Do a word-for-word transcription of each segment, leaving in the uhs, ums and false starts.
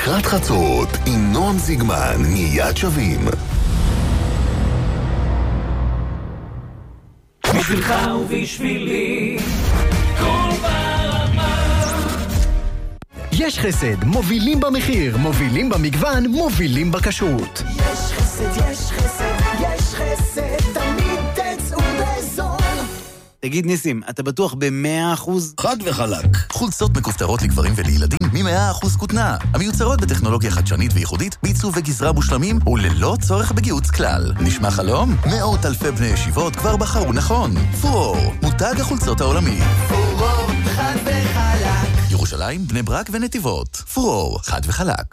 לקראת חצות עם נועם זיגמן מיד שווים. בשבילך ובשבילי כל ברמה. יש חסד, מובילים במחיר, מובילים במגוון, מובילים בכשרות. יש חסד, יש חסד, יש חסד, תמיד תצאו בזול. תגיד ניסים, אתה בטוח ב-מאה אחוז? חד וחלק. חולצות מכופתרות לגברים ולילדים מ-מאה אחוז כותנה, המיוצרות בטכנולוגיה חדשנית וייחודית, בעיצוב וגזרה מושלמים וללא צורך בגיוץ כלל. נשמע חלום? מאות אלפי בני ישיבות כבר בחרו נכון. פורור, מותג החולצות העולמי. פורור, חד וחלק. ירושלים, בני ברק ונתיבות. פורור, חד וחלק.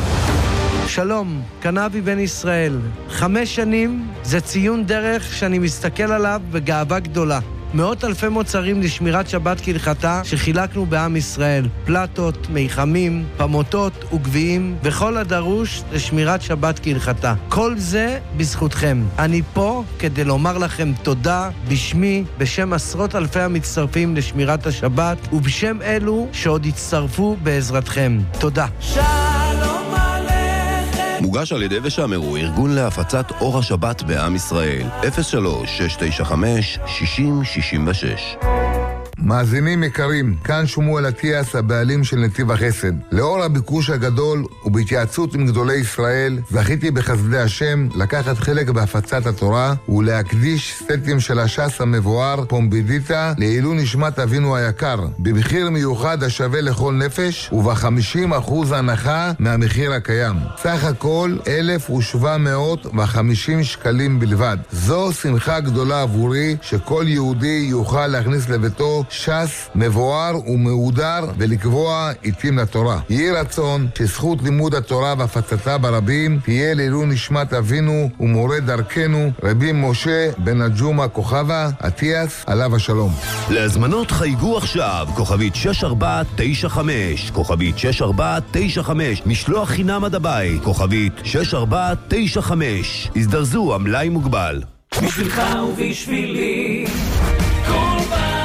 שלום, קנאבי בן ישראל. חמש שנים זה ציון דרך שאני מסתכל עליו בגאווה גדולה. מאות אלפי מוצרים לשמירת שבת כהלכתה שחילקנו בעם ישראל. פלטות, מיחמים, פמוטות וגביעים וכל הדרוש לשמירת שבת כהלכתה. כל זה בזכותכם. אני פה כדי לומר לכם תודה בשמי, בשם עשרות אלפי המצטרפים לשמירת השבת ובשם אלו שעוד יצטרפו בעזרתכם. תודה. שלום עליכם. מוגש על ידי ושמרו, ארגון להפצת אור השבת בעם ישראל. אפס שלוש שש תשע חמש שישים שישים ושש. מאזינים יקרים, כאן שמואל אטיאס, הבעלים של נתיב החסד. לאור הביקוש הגדול ובהתייעצות עם גדולי ישראל, זכיתי בחסדי השם לקחת חלק בהפצת התורה ולהקדיש סטים של הש"ס המבואר פומבידיטה לעילוי נשמת אבינו היקר, במחיר מיוחד השווה לכל נפש וב-חמישים אחוז הנחה מהמחיר הקיים. סך הכל אלף ושבע מאות וחמישים שקלים בלבד. זו שמחה גדולה עבורי שכל יהודי יוכל להכניס לביתו ש"ס מבואר ומהודר ולקבוע עיתים לתורה. יהי רצון שזכות לימוד התורה והפצתה ברבים תהיה לעילוי נשמת אבינו ומורה דרכנו רבי משה בן הג'ומה כוכבה אטיאס עליו השלום. להזמנות חייגו עכשיו כוכבית שש ארבע תשע חמש, כוכבית שש ארבע תשע חמש, משלוח חינם עד הבית, כוכבית שש ארבע תשע חמש. הזדרזו, המלאי מוגבל. בשבילך ובשבילי כל ברמה.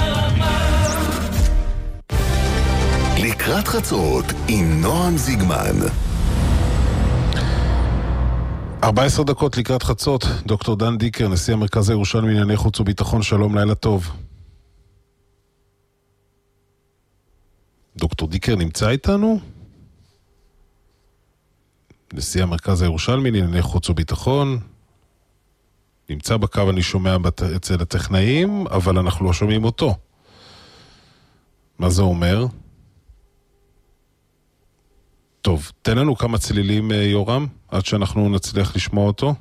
לקראת חצות עם נועם זיגמן. ארבע עשרה דקות לקראת חצות. דוקטור דן דיקר, נשיא המרכז הירושלמי לענייני חוץ וביטחון, שלום, לילה טוב. דוקטור דיקר נמצא איתנו? נשיא המרכז הירושלמי לענייני חוץ וביטחון נמצא בקו, אני שומע אצל הטכנאים, אבל אנחנו לא שומעים אותו. מה זה אומר? טוב, תן לנו כמה צלילים, יורם, עד שאנחנו נצליח לשמוע אותו.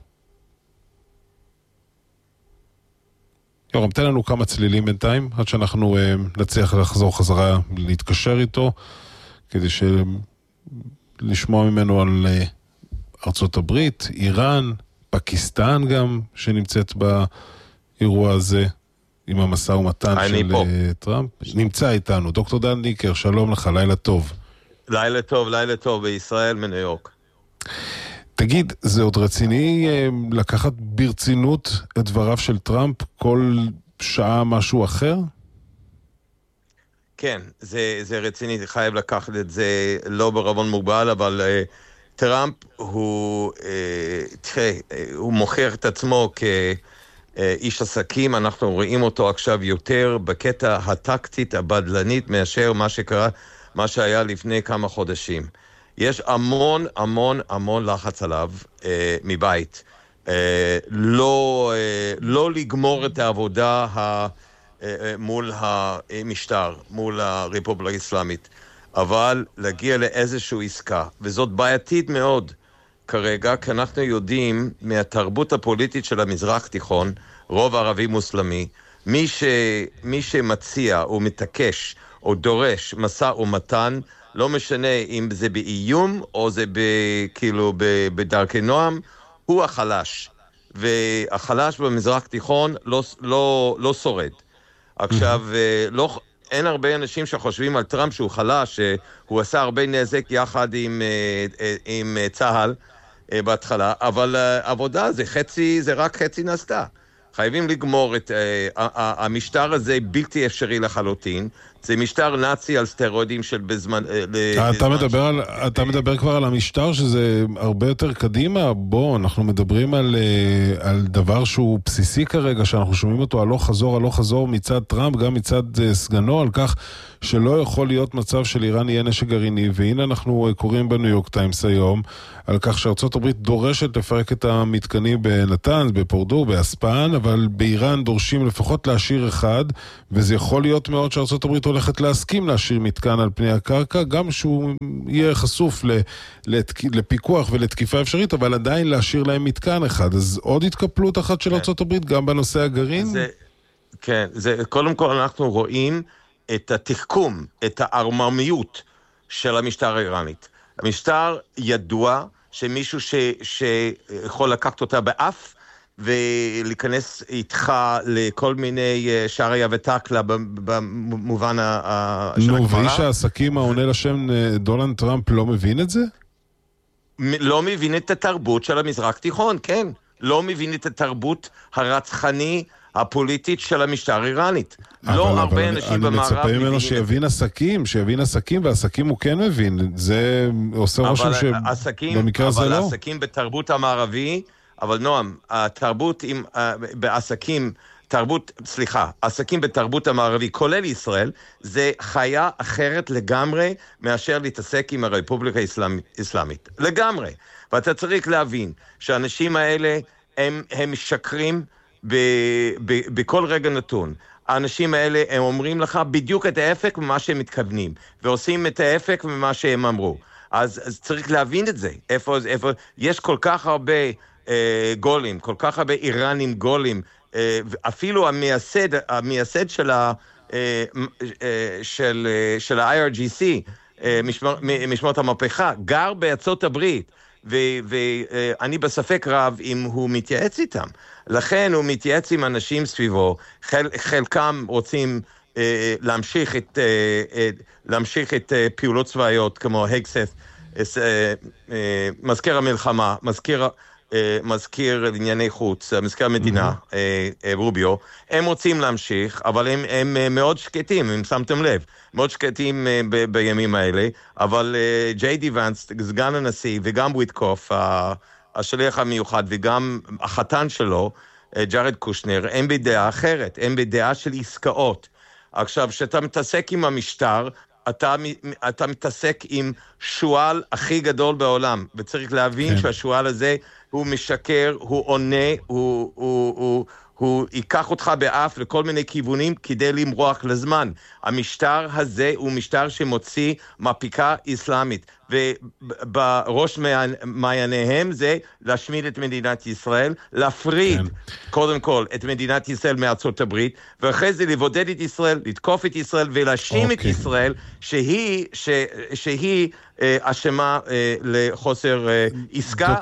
יורם, תן לנו כמה צלילים בינתיים, עד שאנחנו uh, נצליח לחזור חזרה, להתקשר איתו, כדי לשמוע ממנו על uh, ארצות הברית, איראן, פקיסטן גם, שנמצאת באירוע הזה, עם המשא ומתן של פה. טראמפ. נמצא איתנו, דוקטור דן דיקר, שלום לך, לילה טוב. לילה טוב, לילה טוב, בישראל מניו יורק. תגיד, זה עוד רציני לקחת ברצינות את דבריו של טראמפ כל שעה משהו אחר? כן, זה, זה רציני, חייב לקחת את זה לא ברבון מוגבל, אבל uh, טראמפ הוא, uh, תראה, uh, הוא מוכר את עצמו כאיש עסקים, אנחנו רואים אותו עכשיו יותר בקטע הטקטית הבדלנית מאשר מה שקרה, מה שהיה לפני כמה חודשים. יש המון המון המון לחץ עליו אה, מבית. אה, לא, אה, לא לגמור את העבודה ה, אה, מול המשטר, מול הרפובליקה האסלאמית, אבל להגיע לאיזושהי עסקה. וזאת בעייתית מאוד כרגע, כי אנחנו יודעים מהתרבות הפוליטית של המזרח תיכון, רוב ערבי מוסלמי, מי, ש, מי שמציע או מתעקש או דורש משא ומתן, לא משנה אם זה באיום או זה כאילו בדרכי נועם, הוא החלש. והחלש במזרח תיכון לא, לא, לא שורד. עכשיו, לא, אין הרבה אנשים שחושבים על טראמפ שהוא חלש, שהוא עשה הרבה נזק יחד עם, עם צהל בהתחלה, אבל עבודה זה חצי, זה רק חצי נעשתה. חייבים לגמור את uh, המשטר הזה בלתי אפשרי לחלוטין. זה משטר נאצי על סטרואידים של בזמן... אתה מדבר, על, אתה מדבר כבר על המשטר שזה הרבה יותר קדימה. בוא, אנחנו מדברים על, על דבר שהוא בסיסי כרגע, שאנחנו שומעים אותו הלוך חזור, הלוך חזור מצד טראמפ, גם מצד סגנו, על כך שלא יכול להיות מצב של איראן יהיה נשק גרעיני, והנה אנחנו קוראים בניו יורק טיימס היום, על כך שארצות הברית דורשת לפרק את המתקנים בנתנז, בפורדו, באספן, אבל באיראן דורשים לפחות להשאיר אחד, וזה יכול להיות מאוד שארצות הברית הולכת להסכים להשאיר מתקן על פני הקרקע, גם שהוא יהיה חשוף לפיקוח ולתקיפה אפשרית, אבל עדיין להשאיר להם מתקן אחד. אז עוד התקפלות אחת של ארצות הברית, גם בנושא הגרעין? זה, כן, זה, קודם כל אנחנו רואים את התחכום, את הערממיות של המשטר האיראנית. המשטר ידוע שמישהו ש, שיכול לקחת אותה באף, ולהיכנס איתך לכל מיני שערי ותקלה במובן של הגמרא. נו, ואיש העסקים העונה לשם דונלד טראמפ לא מבין את זה? לא מבין את התרבות של המזרח תיכון, כן. לא מבין את התרבות הרצחני, הפוליטית של המשטר האיראנית. לא הרבה אנשים במערב מבינים. אני מצפה ממנו שיבין עסקים, שיבין עסקים, ועסקים הוא כן מבין. זה עושה רושם שבמקרה הזה לא. אבל עסקים בתרבות המערבי, אבל נועם, התרבות עם, בעסקים, תרבות, סליחה, עסקים בתרבות המערבי, כולל ישראל, זה חיה אחרת לגמרי מאשר להתעסק עם הרפובליקה האסלאמית. לגמרי. ואתה צריך להבין שהאנשים האלה הם, הם משקרים ב, ב, בכל רגע נתון. האנשים האלה הם אומרים לך בדיוק את ההפק ממה שהם מתכוונים, ועושים את ההפק ממה שהם אמרו. אז, אז צריך להבין את זה. איפה, איפה, יש כל כך הרבה אה, גולים, כל כך הרבה איראנים גולים, אה, אפילו המייסד, המייסד של, ה, אה, אה, של, אה, של ה-איי אר ג'י סי, אה, משמר, משמעות המהפכה, גר בארצות הברית, ואני בספק רב אם הוא מתייעץ איתם. לכן הוא מתייעץ עם אנשים סביבו, חל, חלקם רוצים אה, להמשיך את, אה, להמשיך את אה, פעולות צבאיות, כמו הגסת, אה, אה, מזכיר המלחמה, מזכיר, אה, מזכיר לענייני חוץ, מזכיר המדינה, mm-hmm. אה, אה, רוביו, הם רוצים להמשיך, אבל הם, הם אה, מאוד שקטים, אם שמתם לב, מאוד שקטים uh, ב- בימים האלה, אבל uh, ג'יי די ונס, סגן הנשיא, וגם וויטקוף, uh, השליח המיוחד, וגם החתן שלו, uh, ג'רד קושנר, הם בדעה אחרת, הם בדעה של עסקאות. עכשיו, שאתה מתעסק עם המשטר, אתה, אתה מתעסק עם שואל הכי גדול בעולם, וצריך להבין כן. שהשואל הזה הוא משקר, הוא עונה, הוא... הוא, הוא הוא ייקח אותך באף לכל מיני כיוונים כדי למרוח לזמן. המשטר הזה הוא משטר שמוציא מהפכה אסלאמית, ובראש מעייניהם זה להשמיד את מדינת ישראל, להפריד כן. קודם כל את מדינת ישראל מארצות הברית, ואחרי זה לבודד את ישראל, לתקוף את ישראל ולהאשים את ישראל שהיא, ש, שהיא אה, אשמה אה, לחוסר אה, עסקה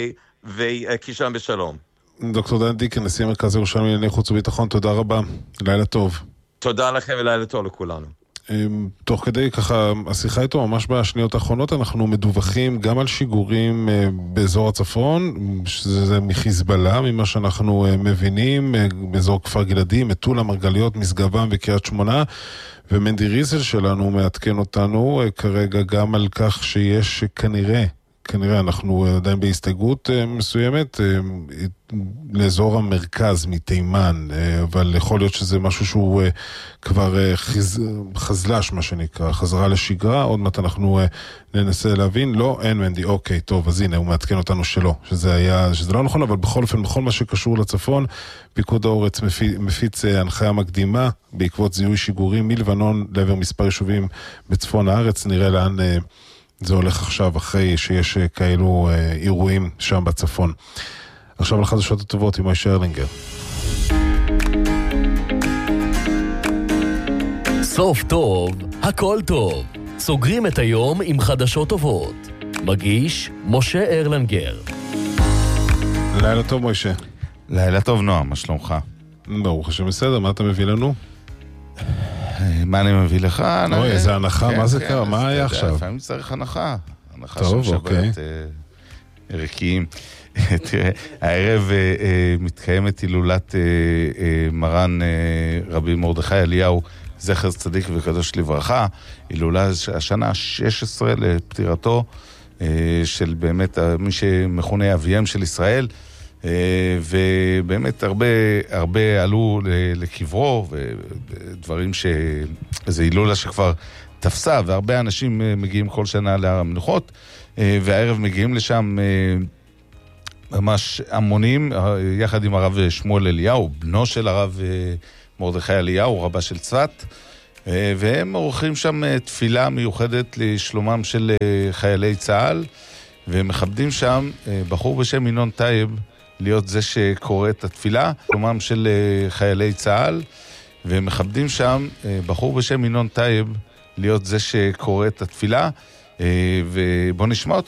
וכישלון בשלום. דוקטור דן דיקן, נשיא מרכז ירושלים לענייני חוץ וביטחון, תודה רבה, לילה טוב. תודה לכם ולילה טוב לכולנו. תוך כדי ככה, השיחה איתו ממש בשניות האחרונות, אנחנו מדווחים גם על שיגורים באזור הצפון, שזה מחיזבאללה, ממה שאנחנו מבינים, באזור כפר גלעדי, מטולה, מרגליות, משגבם וקריית שמונה, ומנדי ריזל שלנו מעדכן אותנו כרגע גם על כך שיש כנראה, כנראה אנחנו עדיין בהסתייגות מסוימת לאזור המרכז מתימן, אבל יכול להיות שזה משהו שהוא כבר חז... חזלש, מה שנקרא, חזרה לשגרה. עוד מעט אנחנו ננסה להבין. לא, אין מנדי, אוקיי, טוב, אז הנה, הוא מעדכן אותנו שלא, שזה היה, שזה לא נכון, אבל בכל אופן, בכל מה שקשור לצפון, פיקוד האורץ מפיץ, מפיץ הנחיה מקדימה, בעקבות זיהוי שיגורים מלבנון לעבר מספר יישובים בצפון הארץ. נראה לאן זה הולך עכשיו, אחרי שיש כאלו אירועים שם בצפון. עכשיו לחדשות הטובות עם מוישה ארלינגר. סוף טוב, הכל טוב. סוגרים את היום עם חדשות טובות. מגיש משה ארלינגר. לילה טוב מוישה. לילה טוב נועם, מה שלומך? ברוך השם בסדר, מה אתה מביא לנו? מה אני מביא לך? אוי, איזה הנחה, מה זה קרה? מה היה עכשיו? לפעמים צריך הנחה. הנחה טוב, אוקיי. ערכיים. תראה, הערב מתקיימת הילולת מרן רבי מרדכי אליהו, זכר צדיק וקדוש לברכה, הילולה השנה ה-שש עשרה לפטירתו של באמת מי שמכונה אביהם של ישראל, ובאמת הרבה, הרבה עלו לקברו, ודברים ש... זה הילולה שכבר תפסה, והרבה אנשים מגיעים כל שנה להר המנוחות, והערב מגיעים לשם ממש המונים, יחד עם הרב שמואל אליהו, בנו של הרב מרדכי אליהו, רבה של צפת, והם עורכים שם תפילה מיוחדת לשלומם של חיילי צה"ל, ומכבדים שם בחור בשם ינון טייב, להיות זה שקורא את התפילה, שלומם של חיילי צה"ל, ומכבדים שם בחור בשם ינון טייב, להיות זה שקורא את התפילה, ובוא נשמע אותו.